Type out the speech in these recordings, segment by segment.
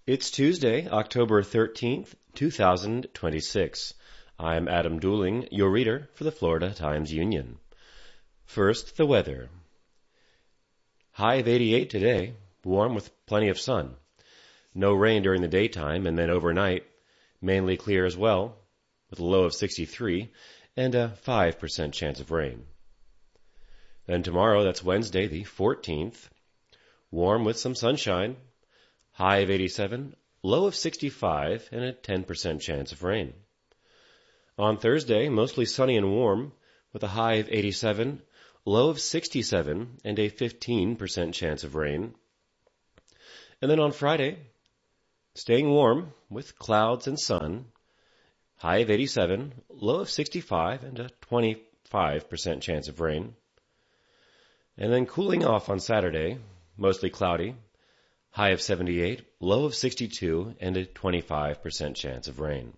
It's Tuesday, October 13th, 2026. I'm Adam Dooling, your reader for the Florida Times-Union. First, the weather. High of 88 today, warm with plenty of sun. No rain during the daytime, and then overnight, mainly clear as well, with a low of 63 and a 5% chance of rain. Then tomorrow, that's Wednesday, the 14th, warm with some sunshine. High of 87, low of 65, and a 10% chance of rain. On Thursday, mostly sunny and warm, with a high of 87, low of 67, and a 15% chance of rain. And then on Friday, staying warm, with clouds and sun, high of 87, low of 65, and a 25% chance of rain. And then cooling off on Saturday, mostly cloudy, high of 78, low of 62, and a 25% chance of rain.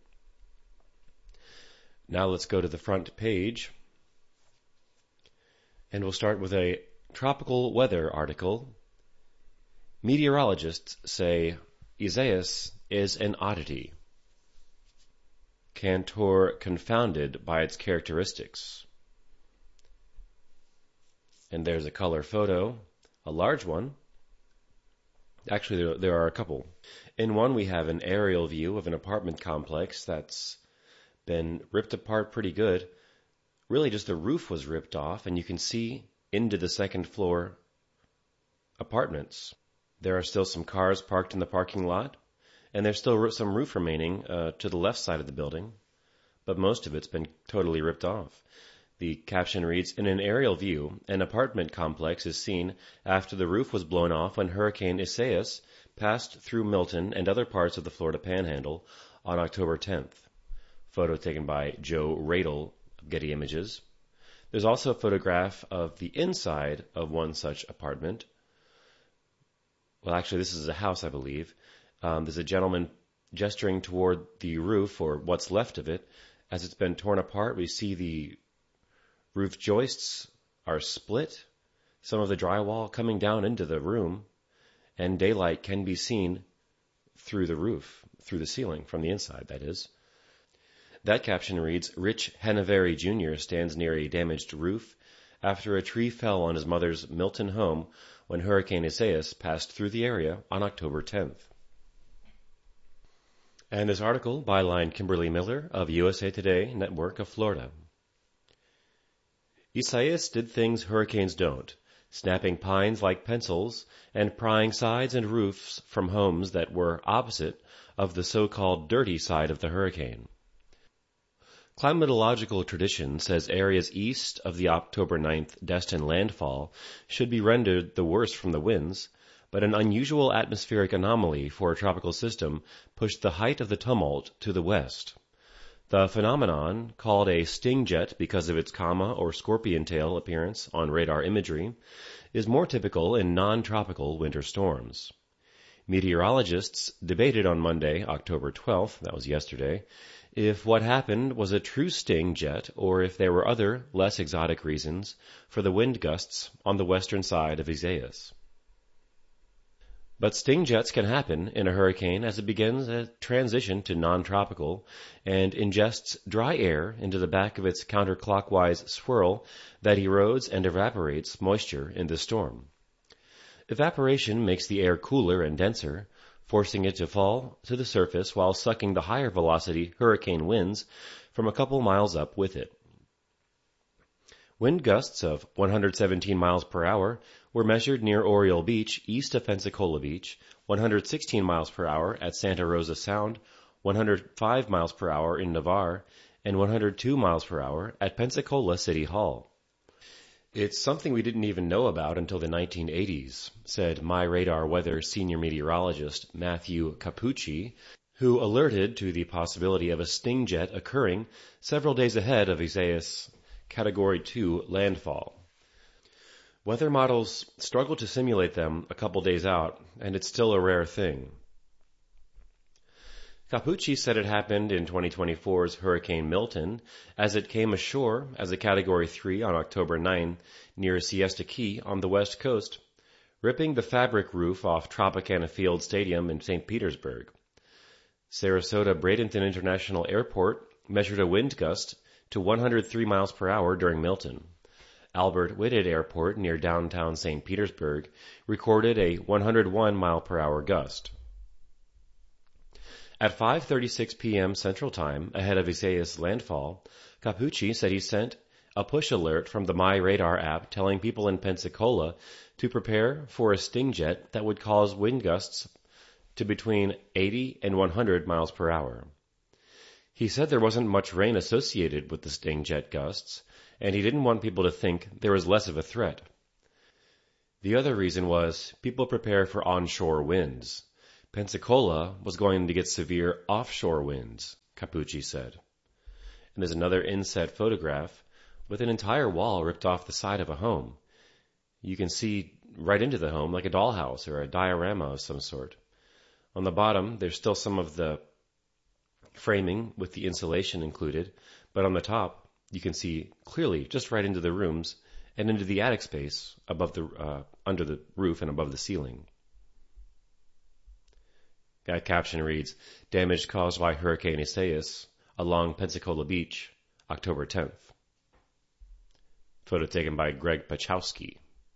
Now let's go to the front page. And we'll start with a tropical weather article. Meteorologists say Isaias is an oddity. Cantor confounded by its characteristics. And there's a color photo, a large one. Actually, there are a couple. In one, we have an aerial view of an apartment complex that's been ripped apart pretty good. Really, just the roof was ripped off, and you can see into the second floor apartments. There are still some cars parked in the parking lot, and there's still some roof remaining to the left side of the building, but most of it's been totally ripped off. The caption reads, in an aerial view, an apartment complex is seen after the roof was blown off when Hurricane Isaias passed through Milton and other parts of the Florida Panhandle on October 10th. Photo taken by Joe Radel of Getty Images. There's also a photograph of the inside of one such apartment. Well, actually, this is a house, I believe. There's a gentleman gesturing toward the roof, or what's left of it. As it's been torn apart, we see the roof joists are split, some of the drywall coming down into the room, and daylight can be seen through the roof, through the ceiling, from the inside, that is. That caption reads, Rich Hanaveri Jr. stands near a damaged roof after a tree fell on his mother's Milton home when Hurricane Isaias passed through the area on October 10th. And this article, byline Kimberly Miller of USA Today Network of Florida. Isaias did things hurricanes don't, snapping pines like pencils and prying sides and roofs from homes that were opposite of the so-called dirty side of the hurricane. Climatological tradition says areas east of the October 9th Destin landfall should be rendered the worst from the winds, but an unusual atmospheric anomaly for a tropical system pushed the height of the tumult to the west. The phenomenon, called a sting jet because of its comma or scorpion tail appearance on radar imagery, is more typical in non-tropical winter storms. Meteorologists debated on Monday, October 12th, that was yesterday, if what happened was a true sting jet or if there were other, less exotic reasons for the wind gusts on the western side of Isaias. But sting jets can happen in a hurricane as it begins a transition to non-tropical and ingests dry air into the back of its counterclockwise swirl that erodes and evaporates moisture in the storm. Evaporation makes the air cooler and denser, forcing it to fall to the surface while sucking the higher velocity hurricane winds from a couple miles up with it. Wind gusts of 117 miles per hour were measured near Oriole Beach, east of Pensacola Beach, 116 miles per hour at Santa Rosa Sound, 105 miles per hour in Navarre, and 102 miles per hour at Pensacola City Hall. It's something we didn't even know about until the 1980s, said MyRadar Weather senior meteorologist Matthew Capucci, who alerted to the possibility of a sting jet occurring several days ahead of Isaias' Category 2 landfall. Weather models struggle to simulate them a couple days out, and it's still a rare thing. Capucci said it happened in 2024's Hurricane Milton as it came ashore as a Category 3 on October 9 near Siesta Key on the west coast, ripping the fabric roof off Tropicana Field Stadium in St. Petersburg. Sarasota Bradenton International Airport measured a wind gust to 103 miles per hour during Milton. Albert Whitted Airport near downtown St. Petersburg recorded a 101 mile per hour gust. At 5:36 p.m. Central Time, ahead of Isaias' landfall, Capucci said he sent a push alert from the MyRadar app telling people in Pensacola to prepare for a sting jet that would cause wind gusts to between 80 and 100 miles per hour. He said there wasn't much rain associated with the sting jet gusts, and he didn't want people to think there was less of a threat. The other reason was people prepare for onshore winds. Pensacola was going to get severe offshore winds, Capucci said. And there's another inset photograph with an entire wall ripped off the side of a home. You can see right into the home like a dollhouse or a diorama of some sort. On the bottom, there's still some of the framing with the insulation included, but on the top, you can see clearly just right into the rooms and into the attic space above the under the roof and above the ceiling. That caption reads, "Damage caused by Hurricane Isaias along Pensacola Beach, October 10th. Photo taken by Greg Pachowski.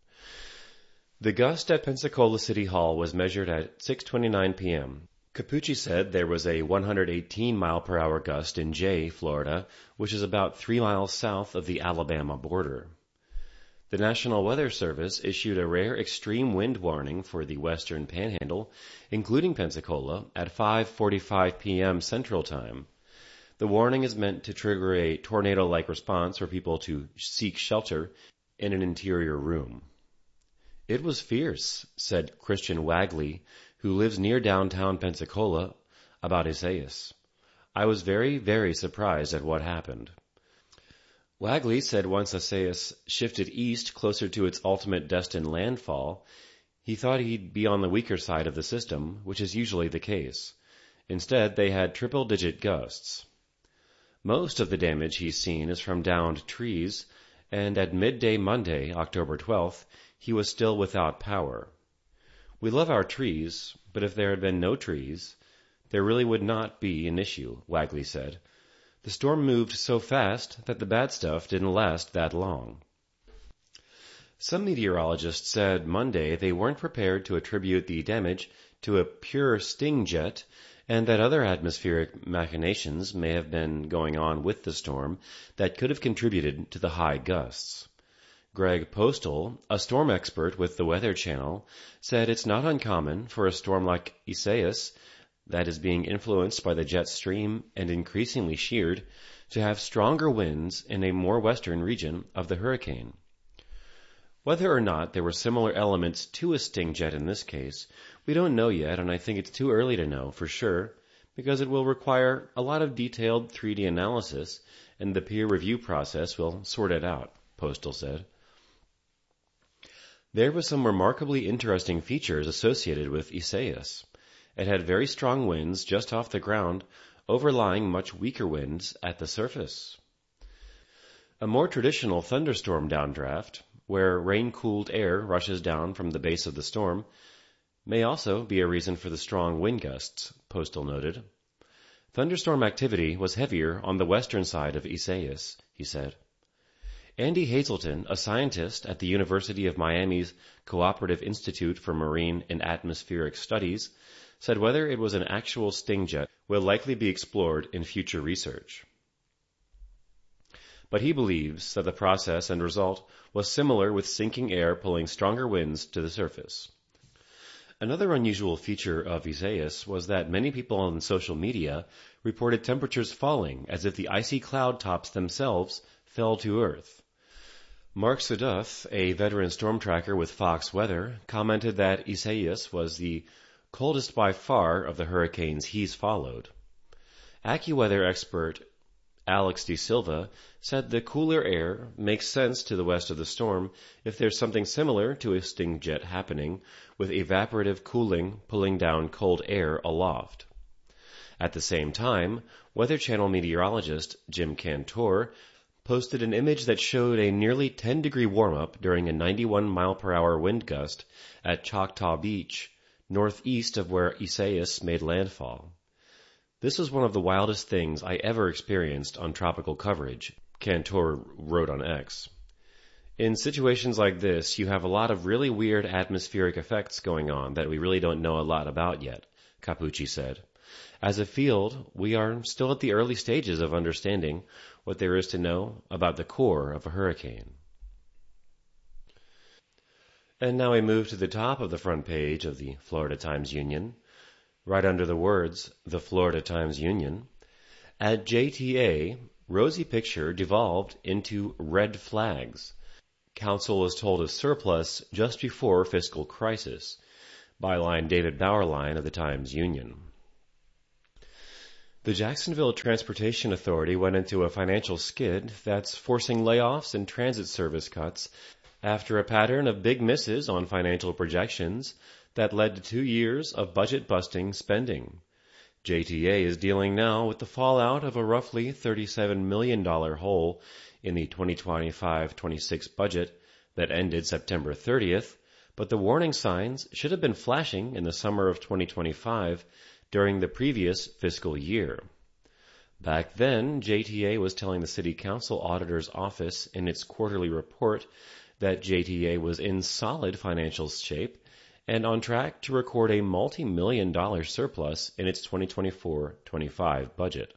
The gust at Pensacola City Hall was measured at 6:29 p.m. Capucci said there was a 118 mile per hour gust in Jay, Florida, which is about 3 miles south of the Alabama border. The National Weather Service issued a rare extreme wind warning for the western panhandle, including Pensacola, at 5:45 p.m. Central Time. The warning is meant to trigger a tornado-like response for people to seek shelter in an interior room. It was fierce, said Christian Wagley, who lives near downtown Pensacola, about Isaias. I was very, very surprised at what happened. Wagley said once Isaias shifted east closer to its ultimate destined landfall, he thought he'd be on the weaker side of the system, which is usually the case. Instead, they had triple-digit gusts. Most of the damage he's seen is from downed trees, and at midday Monday, October 12th, he was still without power. We love our trees, but if there had been no trees, there really would not be an issue, Wagley said. The storm moved so fast that the bad stuff didn't last that long. Some meteorologists said Monday they weren't prepared to attribute the damage to a pure sting jet, and that other atmospheric machinations may have been going on with the storm that could have contributed to the high gusts. Greg Postal, a storm expert with the Weather Channel, said it's not uncommon for a storm like Isaias, that is being influenced by the jet stream and increasingly sheared, to have stronger winds in a more western region of the hurricane. Whether or not there were similar elements to a sting jet in this case, we don't know yet, and I think it's too early to know for sure, because it will require a lot of detailed 3D analysis, and the peer review process will sort it out, Postal said. There were some remarkably interesting features associated with Isaias. It had very strong winds just off the ground, overlying much weaker winds at the surface. A more traditional thunderstorm downdraft, where rain-cooled air rushes down from the base of the storm, may also be a reason for the strong wind gusts, Postal noted. Thunderstorm activity was heavier on the western side of Isaias, he said. Andy Hazelton, a scientist at the University of Miami's Cooperative Institute for Marine and Atmospheric Studies, said whether it was an actual sting jet will likely be explored in future research. But he believes that the process and result was similar with sinking air pulling stronger winds to the surface. Another unusual feature of Isaias was that many people on social media reported temperatures falling as if the icy cloud tops themselves fell to earth. Mark Suduth, a veteran storm tracker with Fox Weather, commented that Isaias was the coldest by far of the hurricanes he's followed. AccuWeather expert Alex De Silva said the cooler air makes sense to the west of the storm if there's something similar to a sting jet happening, with evaporative cooling pulling down cold air aloft. At the same time, Weather Channel meteorologist Jim Cantor posted an image that showed a nearly 10-degree warm-up during a 91-mile-per-hour wind gust at Choctaw Beach, northeast of where Isaias made landfall. This was one of the wildest things I ever experienced on tropical coverage, Cantor wrote on X. In situations like this, you have a lot of really weird atmospheric effects going on that we really don't know a lot about yet, Capucci said. As a field, we are still at the early stages of understanding what there is to know about the core of a hurricane. And now we move to the top of the front page of the Florida Times-Union, right under the words, the Florida Times-Union. At JTA, rosy picture devolved into red flags. Council was told a surplus just before fiscal crisis. Byline David Bauerlein of the Times-Union. The Jacksonville Transportation Authority went into a financial skid that's forcing layoffs and transit service cuts after a pattern of big misses on financial projections that led to 2 years of budget-busting spending. JTA is dealing now with the fallout of a roughly $37 million hole in the 2025-26 budget that ended September 30th, but the warning signs should have been flashing in the summer of 2025 during the previous fiscal year. Back then, JTA was telling the City Council Auditor's Office in its quarterly report that JTA was in solid financial shape and on track to record a multi-million-dollar surplus in its 2024-25 budget.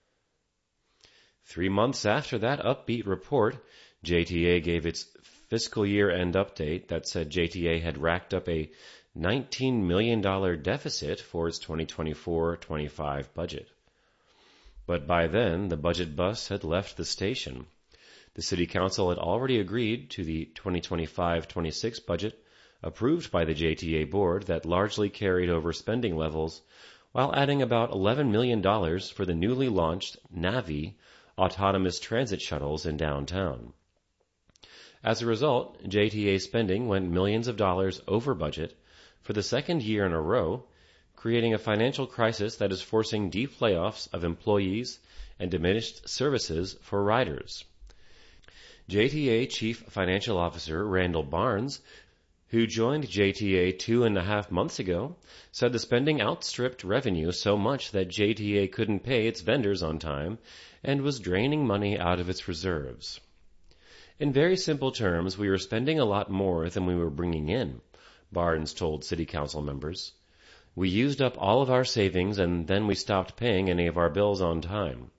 3 months after that upbeat report, JTA gave its fiscal year-end update that said JTA had racked up a $19 million deficit for its 2024-25 budget. But by then, the budget bus had left the station. The City Council had already agreed to the 2025-26 budget approved by the JTA board that largely carried over spending levels while adding about $11 million for the newly launched Navi autonomous transit shuttles in downtown. As a result, JTA spending went millions of dollars over budget for the second year in a row, creating a financial crisis that is forcing deep layoffs of employees and diminished services for riders. JTA Chief Financial Officer Randall Barnes, who joined JTA 2.5 months ago, said the spending outstripped revenue so much that JTA couldn't pay its vendors on time and was draining money out of its reserves. In very simple terms, we were spending a lot more than we were bringing in, Barnes told City Council members. We used up all of our savings and then we stopped paying any of our bills on time.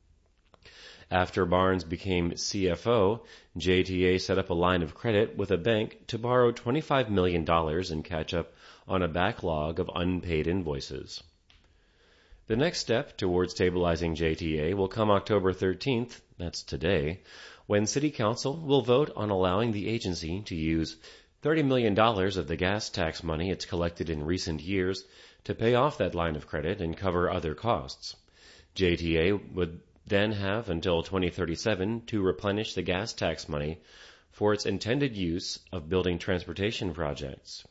After Barnes became CFO, JTA set up a line of credit with a bank to borrow $25 million and catch up on a backlog of unpaid invoices. The next step towards stabilizing JTA will come October 13th, that's today, when City Council will vote on allowing the agency to use $30 million of the gas tax money it's collected in recent years to pay off that line of credit and cover other costs. JTA would then have until 2037 to replenish the gas tax money for its intended use of building transportation projects.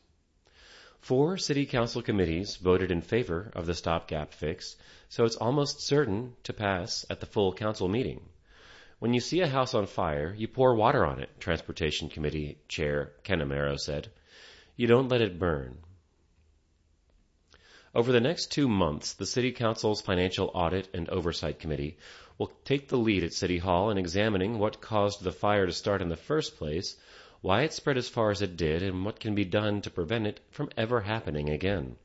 4 City Council committees voted in favor of the stopgap fix, so it's almost certain to pass at the full council meeting. When you see a house on fire, you pour water on it, Transportation Committee Chair Ken Amaro said. You don't let it burn. Over the next 2 months, the City Council's Financial Audit and Oversight Committee will take the lead at City Hall in examining what caused the fire to start in the first place, why it spread as far as it did, and what can be done to prevent it from ever happening again.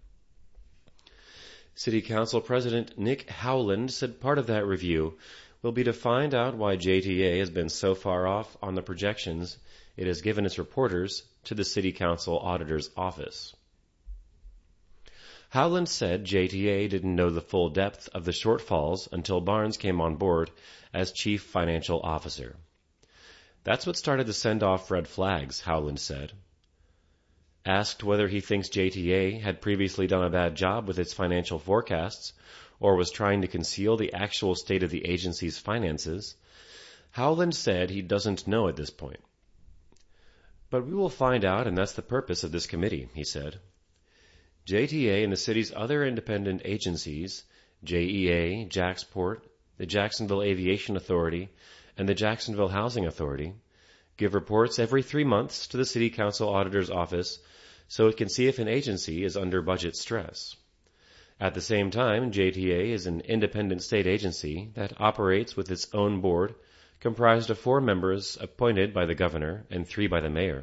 City Council President Nick Howland said part of that review will be to find out why JTA has been so far off on the projections it has given its reporters to the City Council Auditor's Office. Howland said JTA didn't know the full depth of the shortfalls until Barnes came on board as Chief Financial Officer. That's what started to send off red flags, Howland said. Asked whether he thinks JTA had previously done a bad job with its financial forecasts or was trying to conceal the actual state of the agency's finances, Howland said he doesn't know at this point. But we will find out, and that's the purpose of this committee, he said. JTA and the city's other independent agencies, JEA, JAXPort, the Jacksonville Aviation Authority, and the Jacksonville Housing Authority give reports every 3 months to the City Council Auditor's Office so it can see if an agency is under budget stress. At the same time, JTA is an independent state agency that operates with its own board, comprised of 4 members appointed by the governor and 3 by the mayor.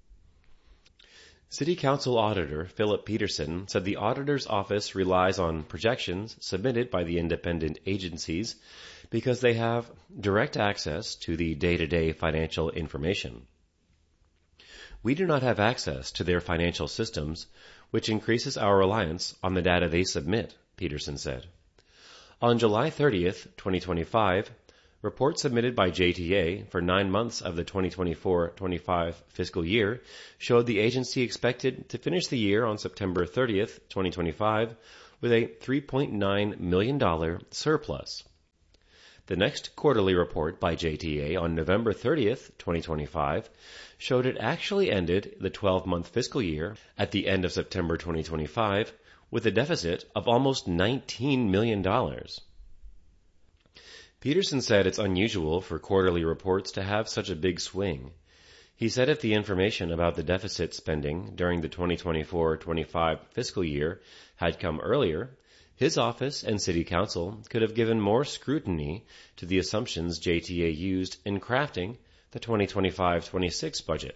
City Council Auditor Philip Peterson said the auditor's office relies on projections submitted by the independent agencies because they have direct access to the day-to-day financial information. We do not have access to their financial systems, which increases our reliance on the data they submit, Peterson said. On July 30th, 2025, reports submitted by JTA for 9 months of the 2024-25 fiscal year showed the agency expected to finish the year on September 30th, 2025, with a $3.9 million surplus. The next quarterly report by JTA on November 30th, 2025, showed it actually ended the 12-month fiscal year at the end of September 2025 with a deficit of almost $19 million. Peterson said it's unusual for quarterly reports to have such a big swing. He said if the information about the deficit spending during the 2024-25 fiscal year had come earlier, his office and City Council could have given more scrutiny to the assumptions JTA used in crafting the 2025-26 budget.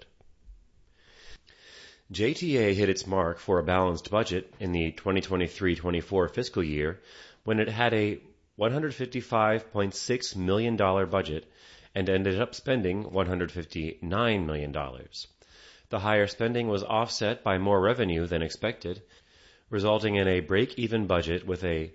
JTA hit its mark for a balanced budget in the 2023-24 fiscal year when it had a $155.6 million budget and ended up spending $159 million. The higher spending was offset by more revenue than expected, resulting in a break-even budget with a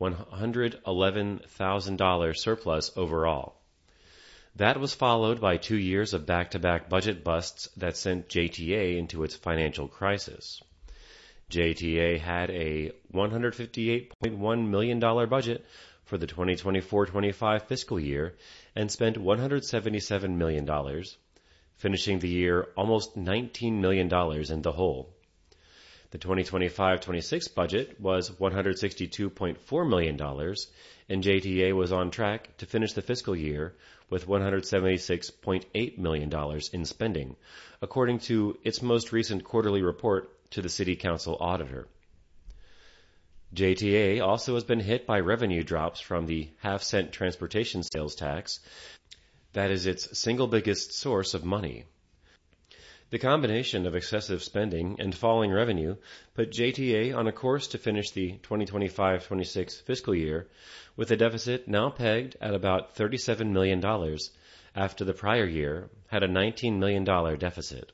$111,000 surplus overall. That was followed by 2 years of back-to-back budget busts that sent JTA into its financial crisis. JTA had a $158.1 million budget for the 2024-25 fiscal year and spent $177 million, finishing the year almost $19 million in the hole. The 2025-26 budget was $162.4 million, and JTA was on track to finish the fiscal year with $176.8 million in spending, according to its most recent quarterly report to the City Council Auditor. JTA also has been hit by revenue drops from the half-cent transportation sales tax. That is its single biggest source of money. The combination of excessive spending and falling revenue put JTA on a course to finish the 2025-26 fiscal year with a deficit now pegged at about $37 million after the prior year had a $19 million deficit.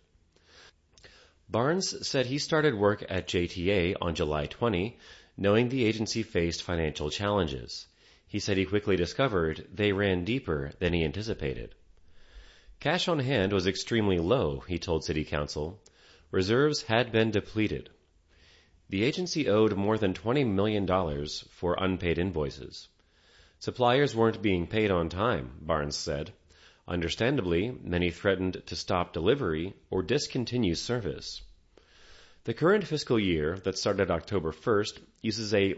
Barnes said he started work at JTA on July 20, knowing the agency faced financial challenges. He said he quickly discovered they ran deeper than he anticipated. Cash on hand was extremely low, he told City Council. Reserves had been depleted. The agency owed more than $20 million for unpaid invoices. Suppliers weren't being paid on time, Barnes said. Understandably, many threatened to stop delivery or discontinue service. The current fiscal year that started October 1st uses a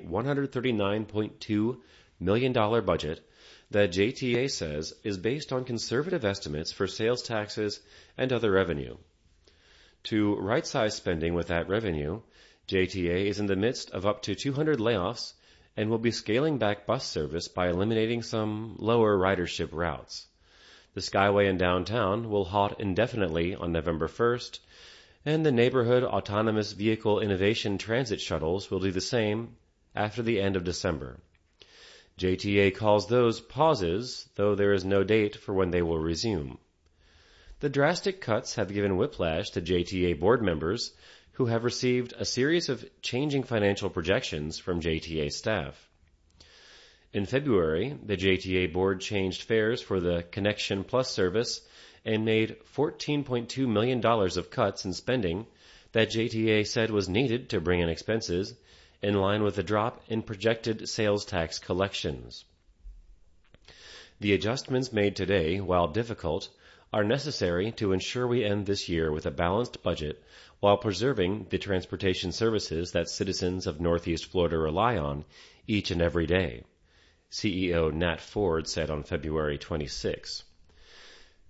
$139.2 million budget that JTA says is based on conservative estimates for sales taxes and other revenue. To right-size spending with that revenue, JTA is in the midst of up to 200 layoffs and will be scaling back bus service by eliminating some lower ridership routes. The Skyway in downtown will halt indefinitely on November 1st, and the neighborhood autonomous vehicle innovation transit shuttles will do the same after the end of December. JTA calls those pauses, though there is no date for when they will resume. The drastic cuts have given whiplash to JTA board members who have received a series of changing financial projections from JTA staff. In February, the JTA board changed fares for the Connection Plus service and made $14.2 million of cuts in spending that JTA said was needed to bring in expenses in line with the drop in projected sales tax collections. The adjustments made today, while difficult, are necessary to ensure we end this year with a balanced budget while preserving the transportation services that citizens of Northeast Florida rely on each and every day, CEO Nat Ford said on February 26.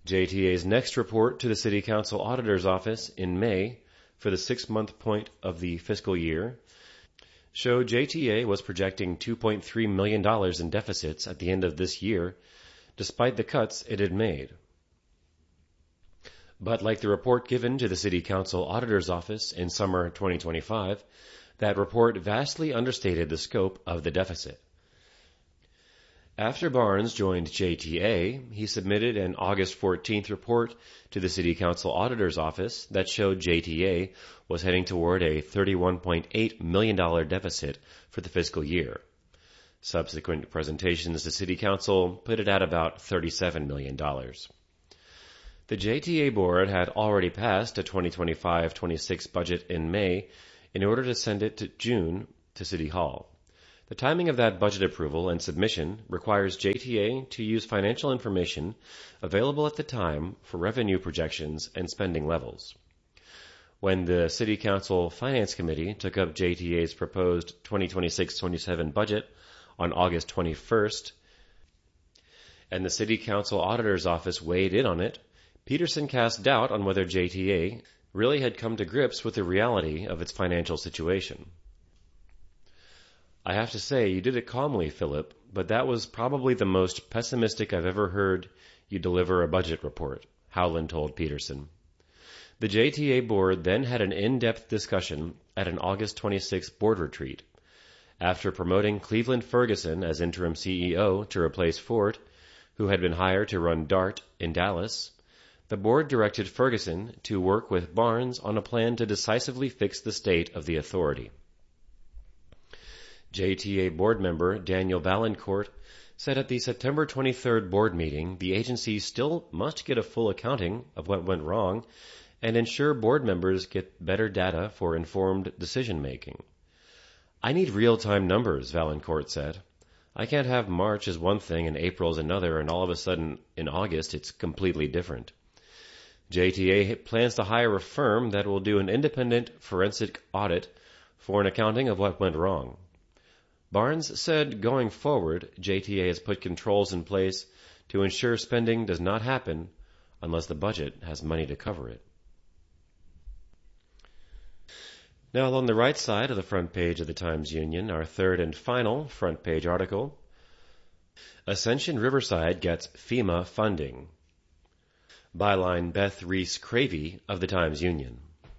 JTA's next report to the City Council Auditor's Office in May for the 6-month point of the fiscal year showed JTA was projecting $2.3 million in deficits at the end of this year, despite the cuts it had made. But like the report given to the City Council Auditor's Office in summer 2025, that report vastly understated the scope of the deficit. After Barnes joined JTA, he submitted an August 14th report to the City Council Auditor's Office that showed JTA was heading toward a $31.8 million deficit for the fiscal year. Subsequent presentations to City Council put it at about $37 million. The JTA board had already passed a 2025-26 budget in May in order to send it to June to City Hall. The timing of that budget approval and submission requires JTA to use financial information available at the time for revenue projections and spending levels. When the City Council Finance Committee took up JTA's proposed 2026-27 budget on August 21st, and the City Council Auditor's Office weighed in on it, Peterson cast doubt on whether JTA really had come to grips with the reality of its financial situation. I have to say, you did it calmly, Philip, but that was probably the most pessimistic I've ever heard you deliver a budget report, Howland told Peterson. The JTA board then had an in-depth discussion at an August 26th board retreat. After promoting Cleveland Ferguson as interim CEO to replace Ford, who had been hired to run DART in Dallas, the board directed Ferguson to work with Barnes on a plan to decisively fix the state of the authority. JTA board member Daniel Valancourt said at the September 23rd board meeting the agency still must get a full accounting of what went wrong and ensure board members get better data for informed decision-making. I need real-time numbers, Valancourt said. I can't have March as one thing and April as another, and all of a sudden in August it's completely different. JTA plans to hire a firm that will do an independent forensic audit for an accounting of what went wrong. Barnes said going forward, JTA has put controls in place to ensure spending does not happen unless the budget has money to cover it. Now, along the right side of the front page of the Times-Union, our third and final front page article, Ascension Riverside gets FEMA funding. Byline Beth Reese Cravey of the Times-Union.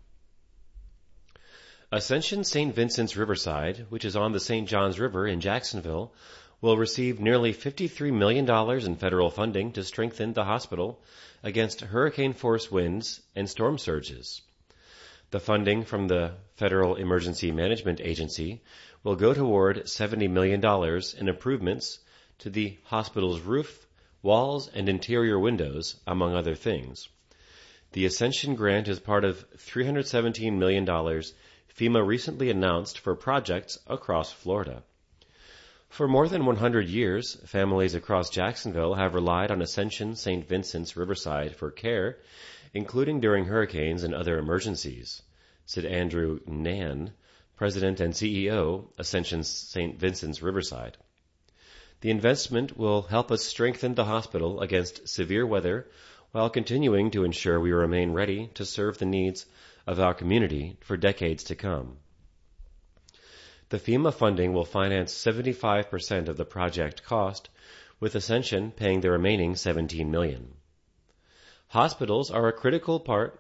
Ascension St. Vincent's Riverside, which is on the St. Johns River in Jacksonville, will receive nearly $53 million in federal funding to strengthen the hospital against hurricane-force winds and storm surges. The funding from the Federal Emergency Management Agency will go toward $70 million in improvements to the hospital's roof, walls, and interior windows, among other things. The Ascension grant is part of $317 million FEMA recently announced for projects across Florida. For more than 100 years, families across Jacksonville have relied on Ascension St. Vincent's Riverside for care, including during hurricanes and other emergencies, said Andrew Nan, President and CEO, Ascension St. Vincent's Riverside. The investment will help us strengthen the hospital against severe weather while continuing to ensure we remain ready to serve the needs of our community for decades to come. The FEMA funding will finance 75% of the project cost, with Ascension paying the remaining $17 million. Hospitals are a critical part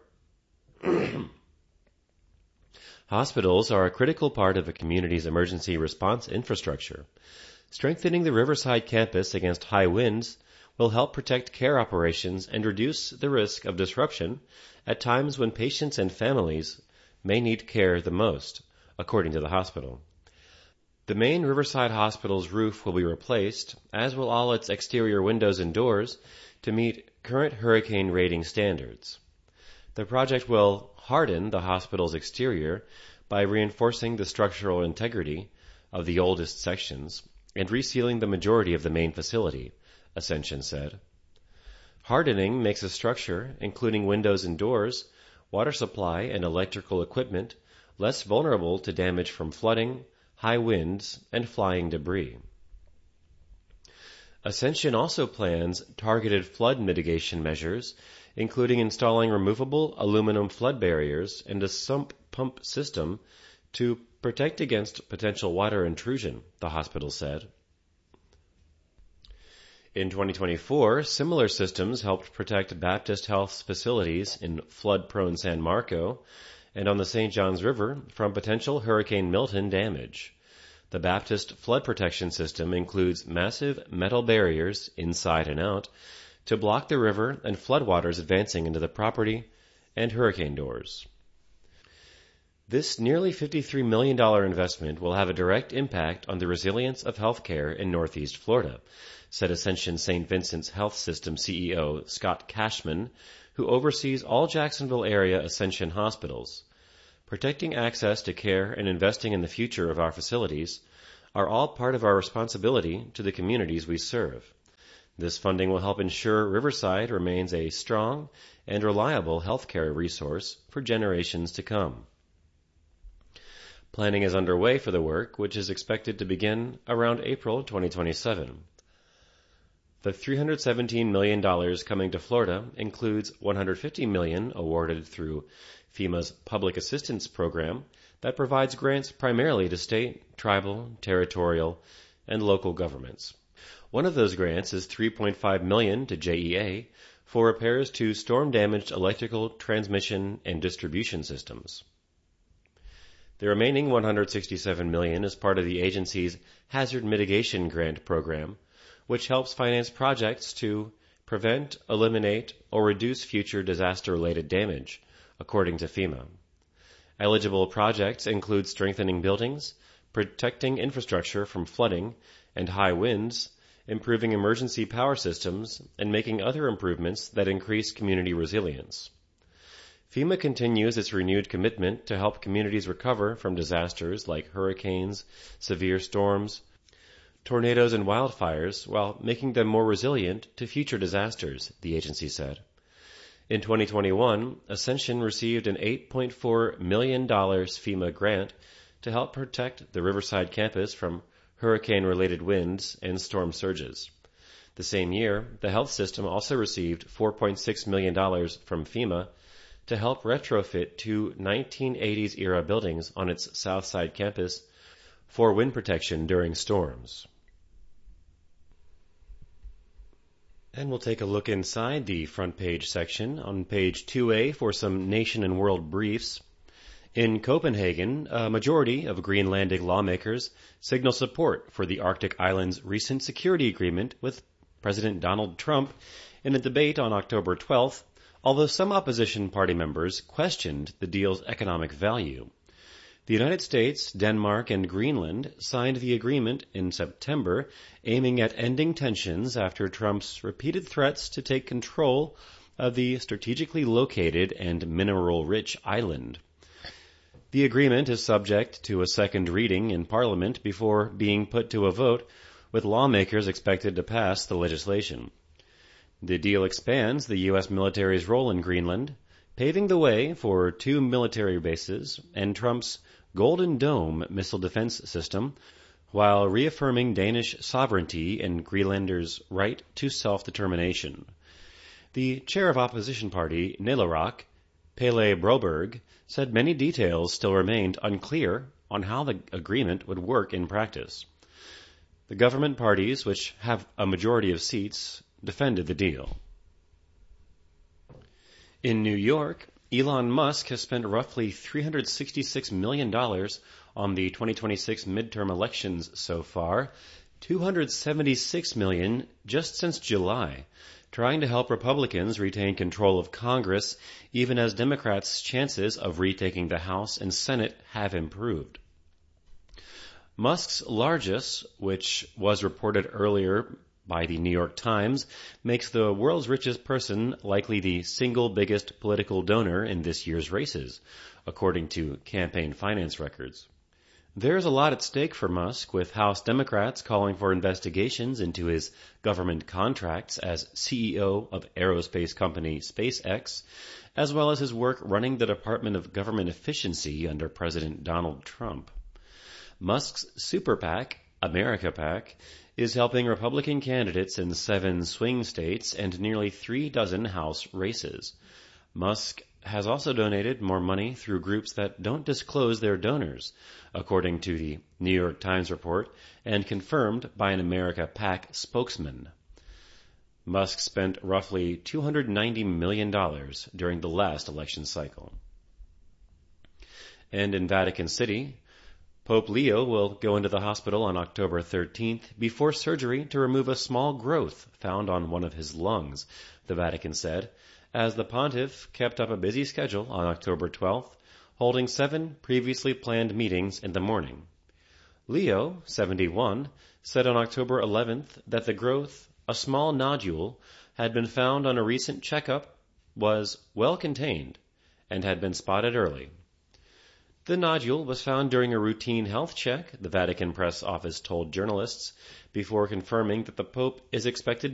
of a community's emergency response infrastructure. Strengthening the Riverside campus against high winds will help protect care operations and reduce the risk of disruption at times when patients and families may need care the most, according to the hospital. The main Riverside Hospital's roof will be replaced, as will all its exterior windows and doors, to meet current hurricane rating standards. The project will harden the hospital's exterior by reinforcing the structural integrity of the oldest sections and resealing the majority of the main facility, Ascension said. Hardening makes a structure, including windows and doors, water supply, and electrical equipment, less vulnerable to damage from flooding, high winds, and flying debris. Ascension also plans targeted flood mitigation measures, including installing removable aluminum flood barriers and a sump pump system to protect against potential water intrusion, the hospital said. In 2024, similar systems helped protect Baptist Health's facilities in flood-prone San Marco and on the St. Johns River from potential Hurricane Milton damage. The Baptist flood protection system includes massive metal barriers inside and out to block the river and floodwaters advancing into the property and hurricane doors. This nearly $53 million investment will have a direct impact on the resilience of healthcare in Northeast Florida, said Ascension St. Vincent's Health System CEO Scott Cashman, who oversees all Jacksonville area Ascension hospitals. Protecting access to care and investing in the future of our facilities are all part of our responsibility to the communities we serve. This funding will help ensure Riverside remains a strong and reliable healthcare resource for generations to come. Planning is underway for the work, which is expected to begin around April 2027. The $317 million coming to Florida includes $150 million awarded through FEMA's Public Assistance Program that provides grants primarily to state, tribal, territorial, and local governments. One of those grants is $3.5 million to JEA for repairs to storm-damaged electrical transmission and distribution systems. The remaining $167 million is part of the agency's Hazard Mitigation Grant Program, which helps finance projects to prevent, eliminate, or reduce future disaster-related damage, according to FEMA. Eligible projects include strengthening buildings, protecting infrastructure from flooding and high winds, improving emergency power systems, and making other improvements that increase community resilience. FEMA continues its renewed commitment to help communities recover from disasters like hurricanes, severe storms, tornadoes, and wildfires while making them more resilient to future disasters, the agency said. In 2021, Ascension received an $8.4 million FEMA grant to help protect the Riverside campus from hurricane-related winds and storm surges. The same year, the health system also received $4.6 million from FEMA to help retrofit two 1980s-era buildings on its Southside campus for wind protection during storms. And we'll take a look inside the front page section on page 2A for some nation and world briefs. In Copenhagen, a majority of Greenlandic lawmakers signal support for the Arctic island's recent security agreement with President Donald Trump in a debate on October 12th, although some opposition party members questioned the deal's economic value. The United States, Denmark, and Greenland signed the agreement in September, aiming at ending tensions after Trump's repeated threats to take control of the strategically located and mineral-rich island. The agreement is subject to a second reading in Parliament before being put to a vote, with lawmakers expected to pass the legislation. The deal expands the U.S. military's role in Greenland, paving the way for 2 military bases and Trump's Golden Dome missile defense system, while reaffirming Danish sovereignty and Greenlanders' right to self-determination. The chair of opposition party, Naleraq, Pele Broberg, said many details still remained unclear on how the agreement would work in practice. The government parties, which have a majority of seats, defended the deal. In New York, Elon Musk has spent roughly $366 million on the 2026 midterm elections so far, $276 million just since July, trying to help Republicans retain control of Congress, even as Democrats' chances of retaking the House and Senate have improved. Musk's largesse, which was reported earlier by the New York Times, makes the world's richest person likely the single biggest political donor in this year's races, according to campaign finance records. There's a lot at stake for Musk, with House Democrats calling for investigations into his government contracts as CEO of aerospace company SpaceX, as well as his work running the Department of Government Efficiency under President Donald Trump. Musk's super PAC, America PAC is helping Republican candidates in 7 swing states and nearly 3 dozen House races. Musk has also donated more money through groups that don't disclose their donors, according to the New York Times report and confirmed by an America PAC spokesman. Musk spent roughly $290 million during the last election cycle. And in Vatican City, Pope Leo will go into the hospital on October 13th before surgery to remove a small growth found on one of his lungs, the Vatican said, as the pontiff kept up a busy schedule on October 12th, holding 7 previously planned meetings in the morning. Leo, 71, said on October 11th that the growth, a small nodule, had been found on a recent checkup, was well contained, and had been spotted early. The nodule was found during a routine health check, the Vatican press office told journalists, before confirming that the Pope is expected